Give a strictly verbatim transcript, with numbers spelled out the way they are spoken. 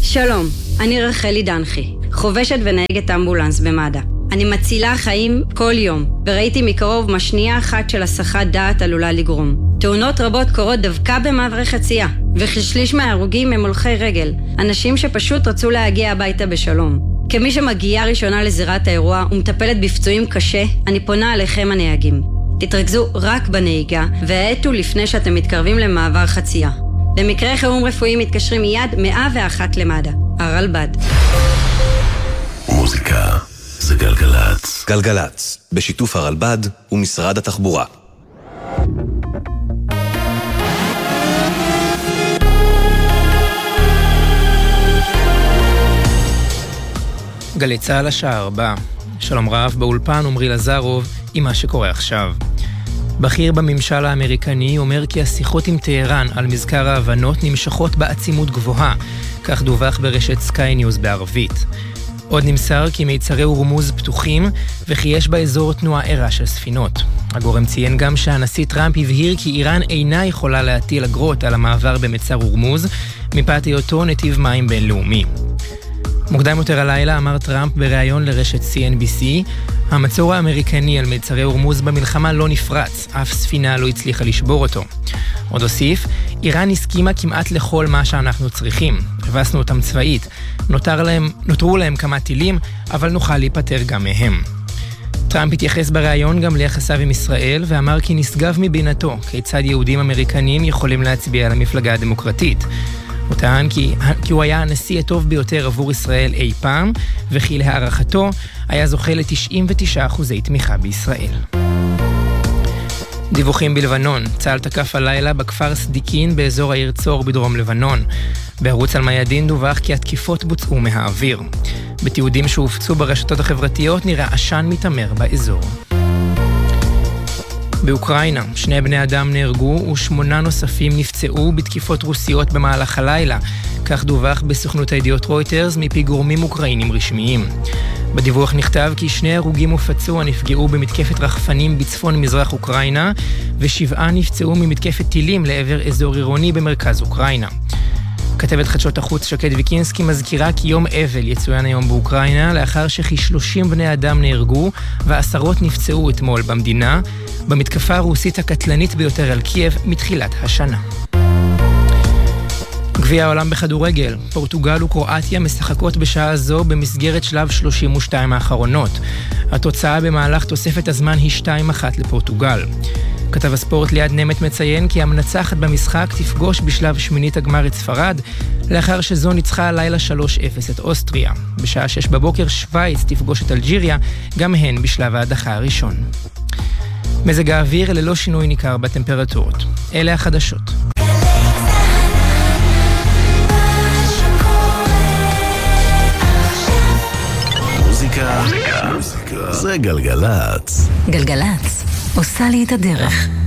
שלום, אני רחלי דנחי, חובשת ונהגת אמבולנס במד"א. אני מצילה חיים כל יום, וראיתי מקרוב מה שנייה אחת של הסחת דעת עלולה לגרום. תאונות רבות קורות דווקא במעברי חצייה, וכשליש מההרוגים הם הולכי רגל, אנשים שפשוט רצו להגיע הביתה בשלום. כמי שמגיעה ראשונה לזירת האירוע ומטפלת בפצועים קשה, אני פונה עליכם הנהגים. תתרכזו רק בנהיגה, והעטו לפני שאתם מתקרבים למעבר חצייה. למקרה חירום רפואי מתקשרים מיד מאה ואחת למד"א. הרלב"ד. מוזיקה זה גלגלץ. גלגלץ, בשיתוף הרלב"ד ומשרד התחבורה. גלי צהל השעה ארבע. שלום רב באולפן עמרי לזרוב עם מה שקורה עכשיו. בכיר בממשל האמריקני אומר כי השיחות עם טהרן על מזכר ההבנות נמשכות בעצימות גבוהה, כך דווח ברשת סקיי ניוז בערבית. עוד נמסר כי מיצרי הורמוז פתוחים וכי יש באזור תנועה ערה של ספינות. הגורם ציין גם שהנשיא טראמפ הבהיר כי איראן אינה יכולה להטיל אגרות על המעבר במצר הורמוז מפאת היותו נתיב מים בינלאומי. מוקדם יותר הלילה אמר טראמפ בריאיון לרשת סי אן בי סי, המצור האמריקני על מצרי הורמוז במלחמה לא נפרץ, אף ספינה לא הצליחה לשבור אותו. עוד הוסיף, איראן הסכימה כמעט לכל מה שאנחנו צריכים. הבסנו אותם צבאית, נותר להם, נותרו להם כמה טילים, אבל נוכל להיפטר גם מהם. טראמפ התייחס בריאיון גם ליחסיו עם ישראל, ואמר כי נשגב מבינתו כיצד יהודים אמריקנים יכולים להצביע על המפלגה הדמוקרטית. הוא טען כי, כי הוא היה הנשיא הטוב ביותר עבור ישראל אי פעם, וכי להערכתו היה זוכה ל-תשעים ותשעה אחוזי תמיכה בישראל. דיווחים בלבנון, צה"ל תקף הלילה בכפר סדיקין באזור העיר צור בדרום לבנון. בערוץ אל-מיאדין דווח כי התקיפות בוצעו מהאוויר. בתיעודים שהופצו ברשתות החברתיות נראה עשן מתאמר באזור. באוקראינה, שני בני אדם נהרגו ושמונה נוספים נפצעו בתקיפות רוסיות במהלך הלילה, כך דווח בסוכנות הידיעות רויטרס מפי גורמים אוקראינים רשמיים. בדיווח נכתב כי שני הרוגים ופצוע נפגעו במתקפת רחפנים בצפון מזרח אוקראינה, ושבעה נפצעו ממתקפת טילים לעבר אזור עירוני במרכז אוקראינה. כתבת חדשות החוץ שקד ויקינסקי מזכירה כי יום אבל יצוין היום באוקראינה, לאחר שכ-שלושים בני אדם נהרגו ועשרות נפצעו אתמול במדינה, במתקפה הרוסית הקטלנית ביותר על קייב מתחילת השנה. גביע העולם בכדורגל, פורטוגל וקרואטיה משחקות בשעה זו במסגרת שלב שלושים ושתיים האחרונות. התוצאה במהלך תוספת הזמן היא שתיים אחת לפורטוגל. כתב הספורט ליד נמת מציין כי המנצחת במשחק תפגוש בשלב שמינית הגמר את ספרד, לאחר שזו ניצחה הלילה שלוש אפס את אוסטריה. בשעה שש בבוקר שוויץ תפגוש את אלג'יריה, גם הן בשלב ההדחה הראשון. מזג האוויר ללא שינוי ניכר בטמפרטורות. אלה החדשות. מוזיקה זה גלגלץ. גלגלץ עושה לי את הדרך.